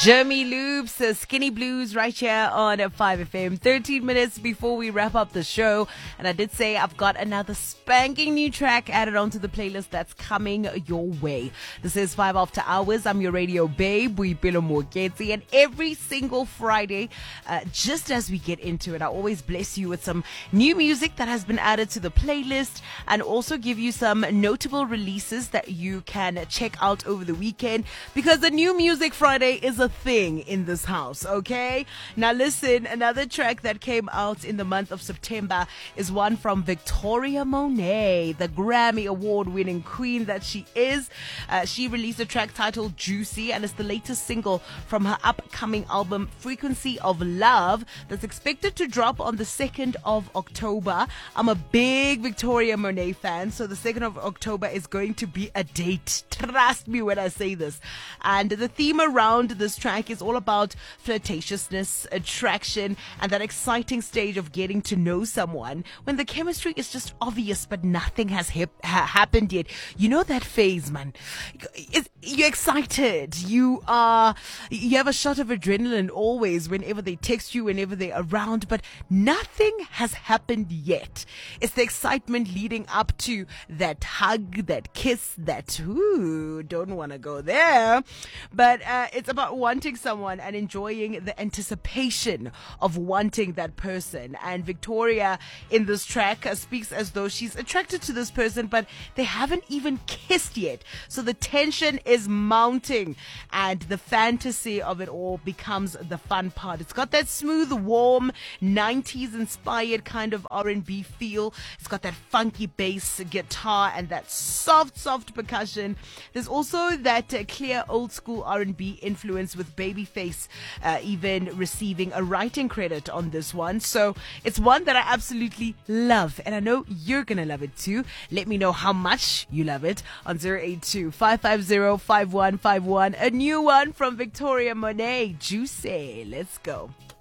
Jeremy Loops, Skinny Blues right here on 5FM. 13 minutes before we wrap up the show. And I did say I've got another spanking new track added onto the playlist that's coming your way. This is 5 After Hours. I'm your radio babe, Boipelo Moketsi. And every single Friday, just as we get into it, I always bless you with some new music that has been added to the playlist and also give you some notable releases that you can check out over the weekend, because the New Music Friday is a thing in this house, okay? Now listen, another track that came out in the month of September is one from Victoria Monet, the Grammy Award-winning queen that she is. She released a track titled Juicy, and it's the latest single from her upcoming album Frequency of Love that's expected to drop on the 2nd of October. I'm a big Victoria Monet fan, so the 2nd of October is going to be a date. Trust me when I say this. And the theme around this track is all about flirtatiousness, attraction, and that exciting stage of getting to know someone when the chemistry is just obvious but nothing has happened yet. You know that phase, man. You're excited. You have a shot of adrenaline always whenever they text you, whenever they're around, but nothing has happened yet. It's the excitement leading up to that hug, that kiss, that don't want to go there. But it's about wanting someone and enjoying the anticipation of wanting that person. And Victoria in this track speaks as though she's attracted to this person, but they haven't even kissed yet. So the tension is mounting and the fantasy of it all becomes the fun part. It's got that smooth, warm, 90s inspired kind of R&B feel. It's got that funky bass guitar and that soft percussion. There's also that clear old school R&B influence, with Babyface even receiving a writing credit on this one. So it's one that I absolutely love, and I know you're gonna love it too. Let me know how much you love it on 082-550-5151. A new one from Victoria Monet, Juicy. Let's go.